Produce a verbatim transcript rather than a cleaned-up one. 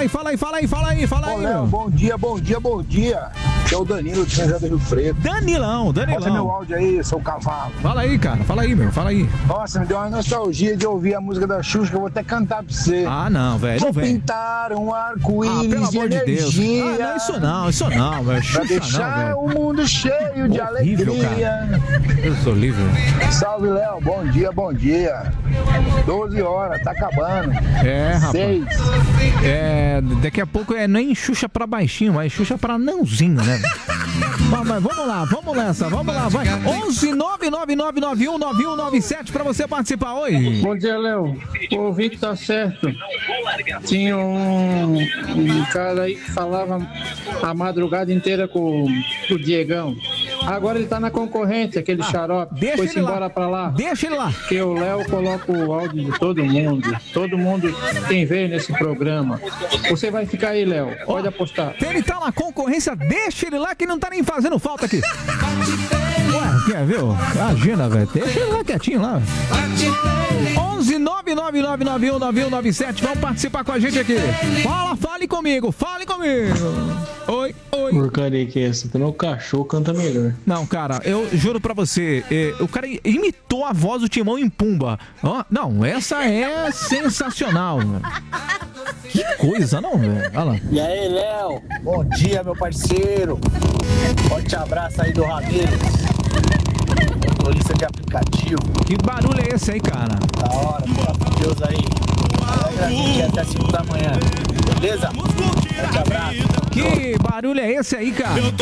fala aí, fala aí, fala aí, fala aí. Ô, Léo, bom dia, bom dia, bom dia. Que é o Danilo de São José do Rio Preto. Danilão, Danilão. Bota meu áudio aí, seu cavalo. Fala aí, cara, fala aí, meu, fala aí. Nossa, me deu uma nostalgia de ouvir a música da Xuxa, que eu vou até cantar pra você. Ah, não, velho, não Vou vem. pintar um Ah, arco-íris pelo de amor de Deus. energia. Ah, não, isso não, isso não, velho. Pra Xuxa deixar não, velho. o mundo cheio de Horrível, alegria. Eu sou livre. Salve, Léo. Bom dia, bom dia. doze horas, tá acabando. É, rapaz. Seis. É, daqui a pouco é nem Xuxa pra baixinho, mas Xuxa pra nãozinho, né? Mas, mas vamos lá, vamos nessa, vamos lá, vai. onze nove nove nove nove um nove um nove sete pra você participar. Oi. Bom dia, Léo. O ouvinte tá certo. Tinha um, um cara aí que falava a madrugada inteira com, com o Diegão. Agora ele tá na concorrente, aquele xarope. Deixa Foi-se ele lá. embora pra lá. Deixa ele lá. Porque o Léo coloca o áudio de todo mundo. Todo mundo tem vez nesse programa. Você vai ficar aí, Léo. Pode apostar. Ele tá na concorrência, deixa ele lá que não tá nem fazendo falta aqui. Ué, quer ver? Imagina, velho. Deixa ele lá quietinho lá. onze nove nove nove nove um nove um nove sete. Vamos participar com a gente aqui. Fala, fale comigo, fale comigo. Oi, oi. Porcaria que é essa? Até meu cachorro canta melhor. Não, cara, eu juro pra você, eh, o cara imitou a voz do Timão em Pumba. Ó, não, essa é sensacional, velho. Que coisa, não, velho? Olha lá. E aí, Léo? Bom dia, meu parceiro. Forte abraço aí do Ramires, motorista de aplicativo. Que barulho é esse aí, cara? Da hora, por Deus aí. Alegra a gente até cinco da manhã. Beleza? Forte abraço. Que barulho é esse aí, cara?